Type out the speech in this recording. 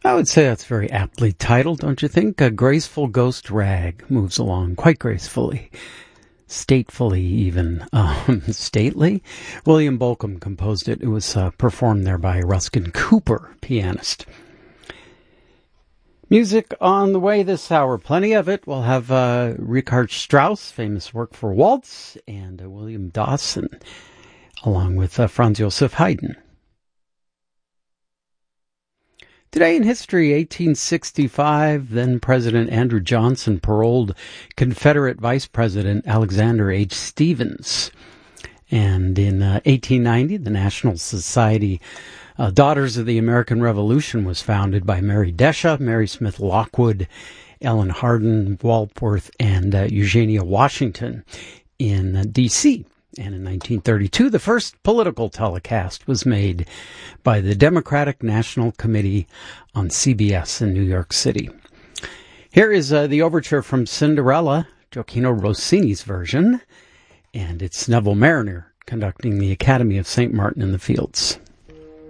I would say that's very aptly titled, don't you think? A graceful ghost rag moves along quite gracefully. Statefully even. Stately? William Bolcom composed it. It was performed there by Ruskin Cooper, pianist. Music on the way this hour. Plenty of it. We'll have Richard Strauss, famous work for waltz, and William Dawson, along with Franz Joseph Haydn. Today in history, 1865, then President Andrew Johnson paroled Confederate Vice President Alexander H. Stephens. And in 1890, the National Society Daughters of the American Revolution was founded by Mary Desha, Mary Smith Lockwood, Ellen Hardin Walworth, and Eugenia Washington in D.C., and in 1932, the first political telecast was made by the Democratic National Committee on CBS in New York City. Here is the overture from Cinderella, Gioacchino Rossini's version, and it's Neville Marriner conducting the Academy of St. Martin in the Fields.